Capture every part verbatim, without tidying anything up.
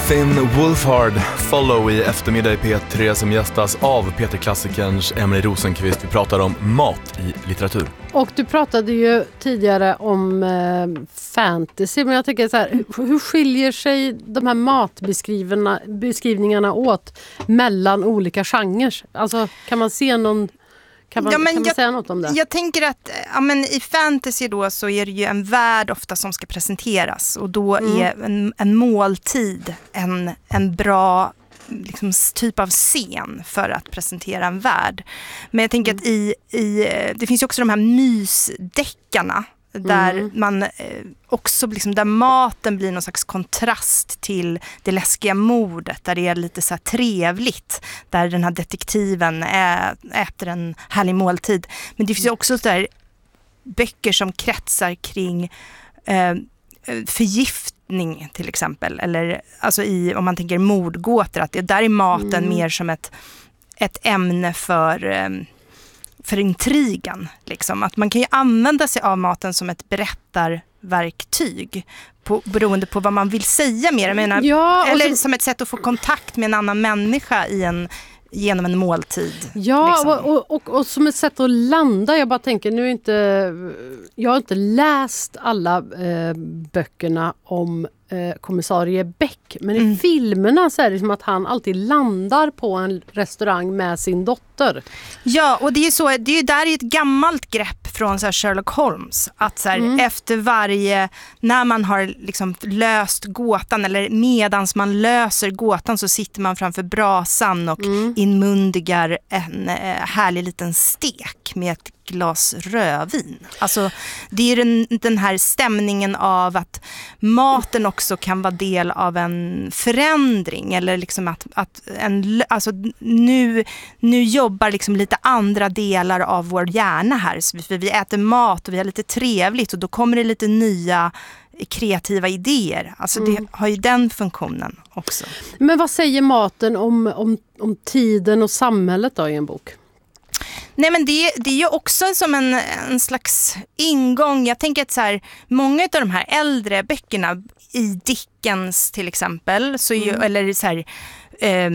Finn Wolfhard, Follow i eftermiddag i P tre som gästas av Peter-klassikerns Emily Rosenqvist. Vi pratar om mat i litteratur. Och du pratade ju tidigare om eh, fantasy, men jag tänker så här, hur skiljer sig de här matbeskrivningarna åt mellan olika genrer? Alltså kan man se någon... Kan man, ja, men kan man jag, säga något om det? Jag tänker att ja, men i fantasy då så är det ju en värld ofta som ska presenteras. Och då mm. är en, en måltid en, en bra liksom, typ av scen för att presentera en värld. Men jag tänker mm. att i, i, det finns ju också de här mysdeckarna. Där mm. man eh, också liksom, där maten blir någon slags kontrast till det läskiga mordet, där det är lite så här trevligt, där den här detektiven är, äter en härlig måltid. Men det finns ju också så där böcker som kretsar kring eh, förgiftning till exempel, eller alltså i, om man tänker mordgåtor, att det där är maten mm. mer som ett, ett ämne för eh, för intrigen. Liksom. Att man kan ju använda sig av maten som ett berättarverktyg på, beroende på vad man vill säga mer. Jag menar, ja, eller så, som ett sätt att få kontakt med en annan människa i en, genom en måltid. Ja, liksom. och, och, och, och som ett sätt att landa. Jag bara tänker, nu är inte, jag har inte läst alla eh, böckerna om eh, kommissarie Beck. Men mm. i filmerna så är det som att han alltid landar på en restaurang med sin dotter. Ja, och det är så, det är ju där ett gammalt grepp från så här Sherlock Holmes. Att så här, mm. efter varje, när man har liksom löst gåtan eller medans man löser gåtan så sitter man framför brasan och mm. inmundigar en eh, härlig liten stek med ett glas rödvin. Alltså det är den, den här stämningen av att maten också kan vara del av en förändring eller liksom att, att en, alltså nu, nu jobbar liksom lite andra delar av vår hjärna här. Så vi, vi äter mat och vi har lite trevligt och då kommer det lite nya kreativa idéer. Alltså det mm. har ju den funktionen också. Men vad säger maten om, om, om tiden och samhället då i en bok? Nej, men det, det är ju också som en, en slags ingång. Jag tänker att så här, många av de här äldre böckerna i Dickens till exempel så är ju, mm. eller så här eh,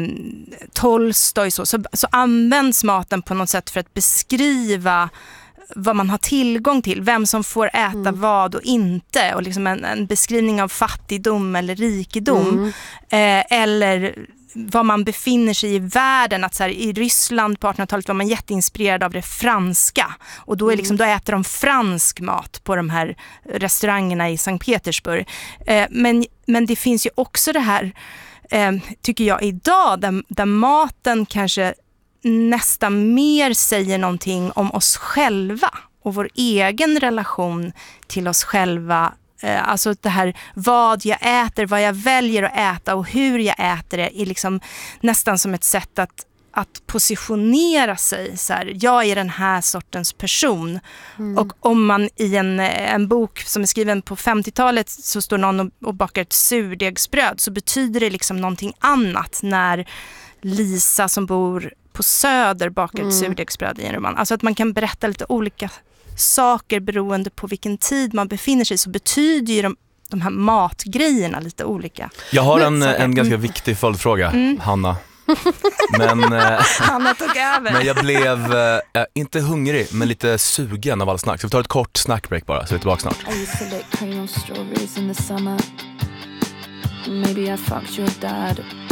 Tolstoj så, så, så används maten på något sätt för att beskriva vad man har tillgång till, vem som får äta mm. vad och inte, och liksom en, en beskrivning av fattigdom eller rikedom mm. eh, eller vad man befinner sig i världen. Att så här, i Ryssland på artonhundratalet var man jätteinspirerad av det franska och då, är liksom, då äter de fransk mat på de här restaurangerna i Sankt Petersburg. Eh, men, men det finns ju också det här eh, tycker jag idag där, där maten kanske nästan mer säger någonting om oss själva och vår egen relation till oss själva. Alltså det här vad jag äter, vad jag väljer att äta och hur jag äter det är liksom nästan som ett sätt att, att positionera sig. Så här, jag är den här sortens person. Mm. Och om man i en, en bok som är skriven på femtiotalet så står någon och, och bakar ett surdegsbröd så betyder det liksom någonting annat när Lisa som bor på Söder bakar ett mm. surdegsbröd i en roman. Alltså att man kan berätta lite olika saker beroende på vilken tid man befinner sig, så betyder ju de, de här matgrejerna lite olika. Jag har en, en ganska viktig följdfråga, mm. Hanna. Men, Hanna tog över. Men jag blev äh, inte hungrig, men lite sugen av all snack. Så vi tar ett kort snackbreak bara, så är vi tillbaka snart. I used to lick cream on strawberries in the summer. Maybe I fucked your dad.